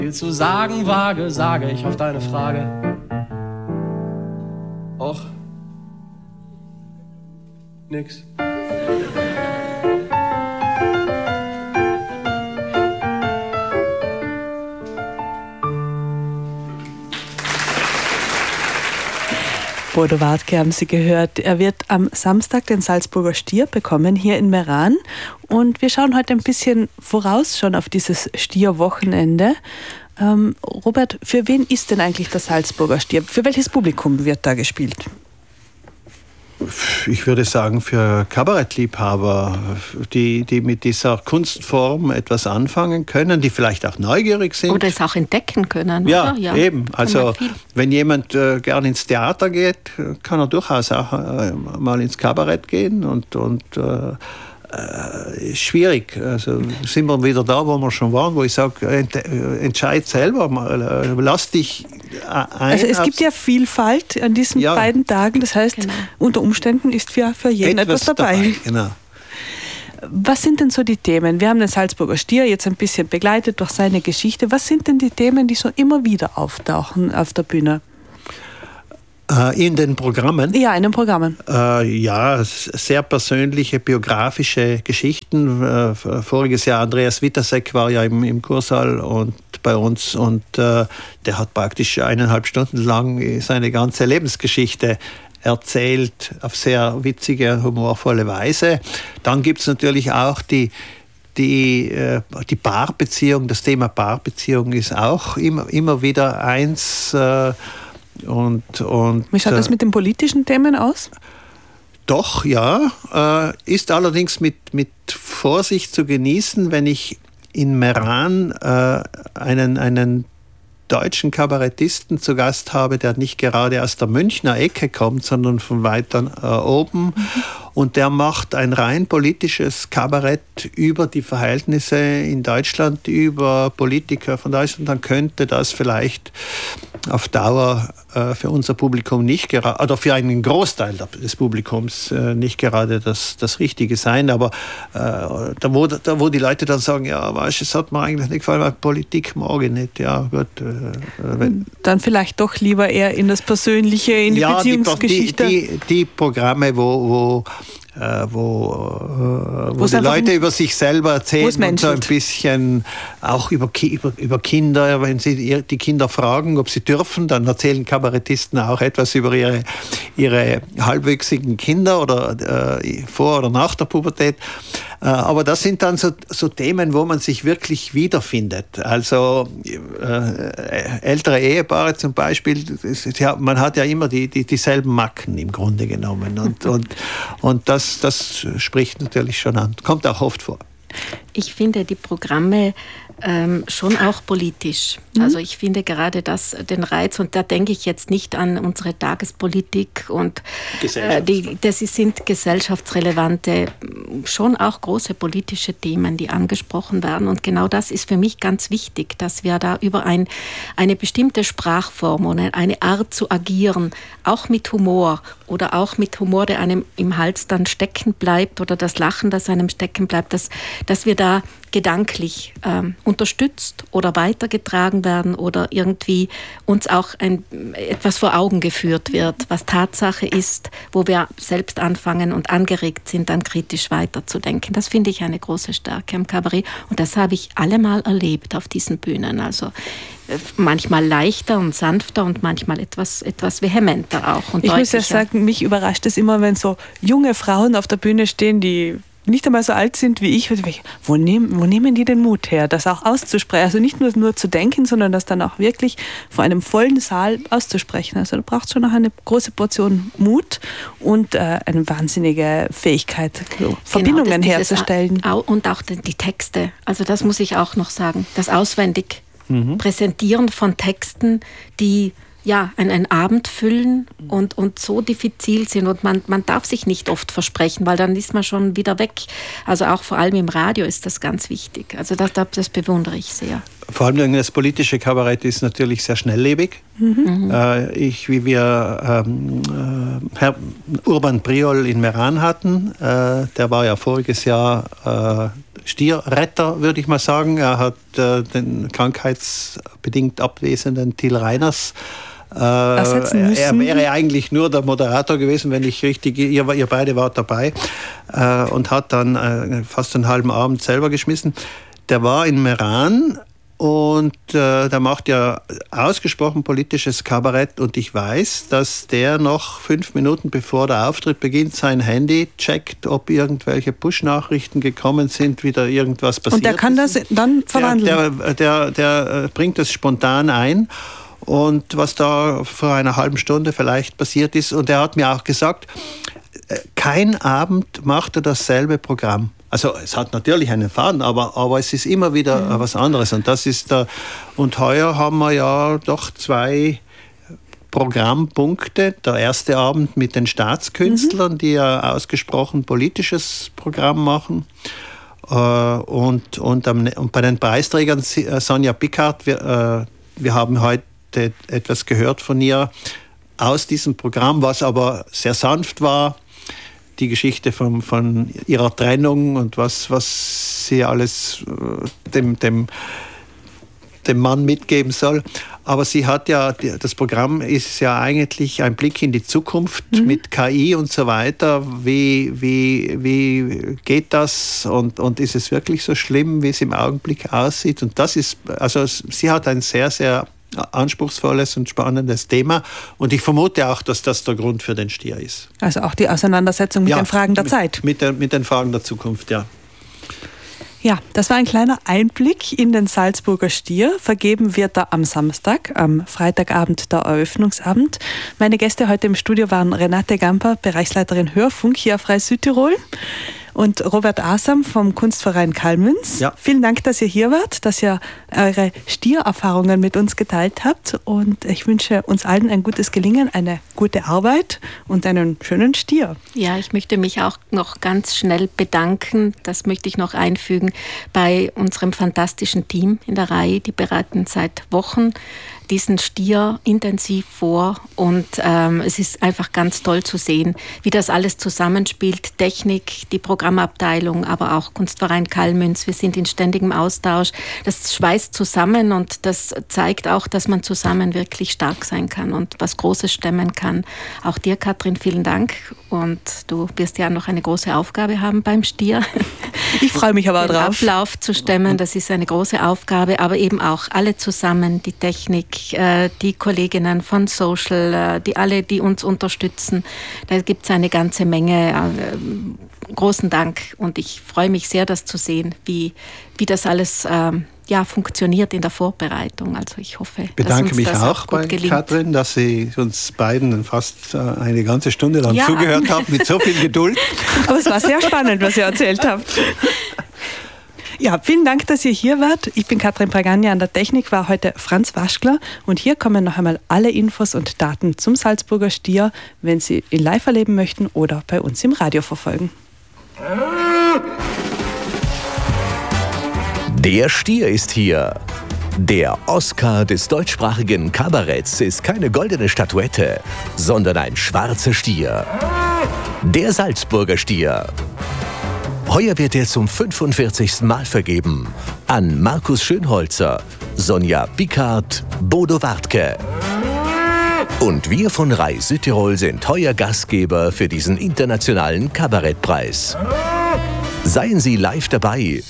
Viel zu sagen wage, sage ich auf deine Frage. Och, nix. Bodo Wartke haben Sie gehört. Er wird am Samstag den Salzburger Stier bekommen, hier in Meran. Und wir schauen heute ein bisschen voraus schon auf dieses Stierwochenende. Robert, für wen ist denn eigentlich der Salzburger Stier? Für welches Publikum wird da gespielt? Ich würde sagen, für Kabarettliebhaber, die mit dieser Kunstform etwas anfangen können, die vielleicht auch neugierig sind. Oder es auch entdecken können. Ja, oder? Ja, eben. Also wenn jemand gern ins Theater geht, kann er durchaus auch mal ins Kabarett gehen und schwierig. Also sind wir wieder da, wo wir schon waren, wo ich sage, entscheid selber mal, lass dich ein. Also es gibt ja Vielfalt an diesen beiden Tagen, das heißt, unter Umständen ist für jeden etwas dabei. Genau. Was sind denn so die Themen? Wir haben den Salzburger Stier jetzt ein bisschen begleitet durch seine Geschichte. Was sind denn die Themen, die so immer wieder auftauchen auf der Bühne? In den Programmen? Ja, in den Programmen. Ja, sehr persönliche, biografische Geschichten. Voriges Jahr Andreas Wittersek war ja im Kursaal und bei uns und der hat praktisch 1,5 Stunden lang seine ganze Lebensgeschichte erzählt auf sehr witzige, humorvolle Weise. Dann gibt es natürlich auch die Paarbeziehung. Das Thema Paarbeziehung ist auch immer wieder eins. Und wie schaut das mit den politischen Themen aus? Doch, ja. Ist allerdings mit Vorsicht zu genießen, wenn ich in Meran einen deutschen Kabarettisten zu Gast habe, der nicht gerade aus der Münchner Ecke kommt, sondern von weiter oben. Und der macht ein rein politisches Kabarett über die Verhältnisse in Deutschland, über Politiker von Deutschland. Dann könnte das vielleicht auf Dauer für unser Publikum nicht gerade, oder für einen Großteil des Publikums nicht gerade das Richtige sein. Aber da wo die Leute dann sagen, ja, weißt du, es hat mir eigentlich nicht gefallen, weil Politik mag ich nicht. Ja, gut. Dann vielleicht doch lieber eher in das Persönliche, in die Beziehungsgeschichte. Die Programme, wo die Leute über sich selber erzählen und so ein bisschen auch über Kinder, wenn sie die Kinder fragen, ob sie dürfen, dann erzählen Kabarettisten auch etwas über ihre halbwüchsigen Kinder oder vor oder nach der Pubertät. Aber das sind dann so Themen, wo man sich wirklich wiederfindet. Also ältere Ehepaare zum Beispiel, man hat ja immer dieselben Macken im Grunde genommen. Und das spricht natürlich schon an. Kommt auch oft vor. Ich finde die Programme schon auch politisch. Also ich finde gerade das den Reiz, und da denke ich jetzt nicht an unsere Tagespolitik und das sind gesellschaftsrelevante, schon auch große politische Themen, die angesprochen werden. Und genau das ist für mich ganz wichtig, dass wir da über eine bestimmte Sprachform oder eine Art zu agieren, auch mit Humor oder auch mit Humor, der einem im Hals dann stecken bleibt, oder das Lachen, das einem stecken bleibt, dass wir da gedanklich unterstützt oder weitergetragen werden oder irgendwie uns auch etwas vor Augen geführt wird, was Tatsache ist, wo wir selbst anfangen und angeregt sind, dann kritisch weiterzudenken. Das finde ich eine große Stärke am Kabarett, und das habe ich allemal erlebt auf diesen Bühnen. Also manchmal leichter und sanfter und manchmal etwas vehementer auch und deutlicher. Ich muss ja sagen, mich überrascht es immer, wenn so junge Frauen auf der Bühne stehen, die nicht einmal so alt sind wie ich. Wo nehmen die den Mut her, das auch auszusprechen? Also nicht nur zu denken, sondern das dann auch wirklich vor einem vollen Saal auszusprechen. Also du brauchst schon noch eine große Portion Mut und eine wahnsinnige Fähigkeit, Verbindungen herzustellen. Und auch die Texte. Also das muss ich auch noch sagen. Das auswendig Präsentieren von Texten, die einen Abend füllen und so diffizil sind, und man darf sich nicht oft versprechen, weil dann ist man schon wieder weg. Also auch vor allem im Radio ist das ganz wichtig. Also das bewundere ich sehr. Vor allem das politische Kabarett ist natürlich sehr schnelllebig. Wie wir Herrn Urban Priol in Meran hatten, der war ja voriges Jahr Stierretter, würde ich mal sagen. Er hat den krankheitsbedingt abwesenden Till Reiners ersetzen müssen. Er wäre eigentlich nur der Moderator gewesen, wenn ich richtig, ihr beide wart dabei, und hat dann fast einen halben Abend selber geschmissen. Der war in Meran und der macht ja ausgesprochen politisches Kabarett, und ich weiß, dass der noch 5 Minuten bevor der Auftritt beginnt sein Handy checkt, ob irgendwelche Push-Nachrichten gekommen sind, wieder irgendwas passiert ist. Und der kann das dann verwandeln? Der bringt das spontan ein. Und was da vor einer halben Stunde vielleicht passiert ist. Und er hat mir auch gesagt, kein Abend macht er dasselbe Programm. Also es hat natürlich einen Faden, aber es ist immer wieder was anderes. Und das ist und heuer haben wir ja doch 2 Programmpunkte. Der erste Abend mit den Staatskünstlern, die ja ausgesprochen politisches Programm machen. Und bei den Preisträgern Sonja Pickard, wir haben heute etwas gehört von ihr aus diesem Programm, was aber sehr sanft war. Die Geschichte von ihrer Trennung und was sie alles dem Mann mitgeben soll. Aber sie hat ja, das Programm ist ja eigentlich ein Blick in die Zukunft mit KI und so weiter. Wie geht das und ist es wirklich so schlimm, wie es im Augenblick aussieht? Und das ist, also sie hat ein sehr, sehr anspruchsvolles und spannendes Thema, und ich vermute auch, dass das der Grund für den Stier ist. Also auch die Auseinandersetzung mit den Fragen der Zeit. Mit den Fragen der Zukunft, ja. Ja, das war ein kleiner Einblick in den Salzburger Stier. Vergeben wird er am Samstag, am Freitagabend der Eröffnungsabend. Meine Gäste heute im Studio waren Renate Gamper, Bereichsleiterin Hörfunk hier auf Rais Südtirol, und Robert Asam vom Kunstverein Kallmünz. Ja. Vielen Dank, dass ihr hier wart, dass ihr eure Stiererfahrungen mit uns geteilt habt, und ich wünsche uns allen ein gutes Gelingen, eine gute Arbeit und einen schönen Stier. Ja, ich möchte mich auch noch ganz schnell bedanken, das möchte ich noch einfügen, bei unserem fantastischen Team in der Reihe. Die bereiten seit Wochen diesen Stier intensiv vor, und es ist einfach ganz toll zu sehen, wie das alles zusammenspielt. Technik, die Programmabteilung, aber auch Kunstverein Kallmünz. Wir sind in ständigem Austausch. Das schweißt zusammen, und das zeigt auch, dass man zusammen wirklich stark sein kann und was Großes stemmen kann. Auch dir, Katrin, vielen Dank, und du wirst ja noch eine große Aufgabe haben beim Stier. Ich freue mich aber drauf. Den Ablauf zu stemmen, das ist eine große Aufgabe, aber eben auch alle zusammen, die Technik, die Kolleginnen von Social, die uns unterstützen. Da gibt es eine ganze Menge. Großen Dank, und ich freue mich sehr, das zu sehen, wie das alles funktioniert in der Vorbereitung. Also ich hoffe, ich bedanke mich auch bei Katrin, dass sie uns beiden fast eine ganze Stunde lang zugehört hat, mit so viel Geduld. Aber es war sehr spannend, was ihr erzählt habt. Ja, vielen Dank, dass ihr hier wart. Ich bin Katrin Pagania, an der Technik war heute Franz Waschler, und hier kommen noch einmal alle Infos und Daten zum Salzburger Stier, wenn Sie ihn live erleben möchten oder bei uns im Radio verfolgen. Der Stier ist hier. Der Oscar des deutschsprachigen Kabaretts ist keine goldene Statuette, sondern ein schwarzer Stier. Der Salzburger Stier. Heuer wird er zum 45. Mal vergeben an Markus Schönholzer, Sonja Pickard, Bodo Wartke. Und wir von Rais Südtirol sind heuer Gastgeber für diesen internationalen Kabarettpreis. Seien Sie live dabei.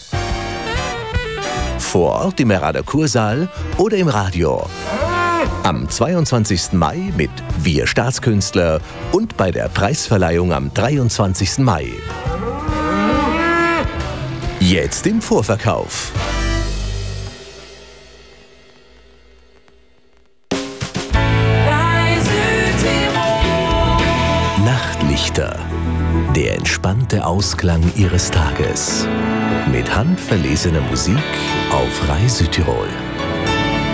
Vor Ort im Meraner Kursaal oder im Radio. Am 22. Mai mit Wir Staatskünstler und bei der Preisverleihung am 23. Mai. Jetzt im Vorverkauf. Nachtlichter. Der entspannte Ausklang Ihres Tages. Mit handverlesener Musik auf Rais Südtirol.